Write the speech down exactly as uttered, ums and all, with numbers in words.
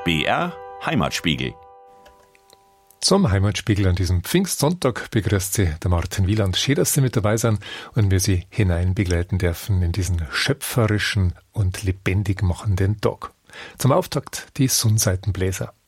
B R Heimatspiegel. Zum Heimatspiegel an diesem Pfingstsonntag begrüßt Sie der Martin Wieland. Schön, dass Sie mit dabei sind und wir Sie hinein begleiten dürfen in diesen schöpferischen und lebendig machenden Tag. Zum Auftakt die Sonnseitenbläser.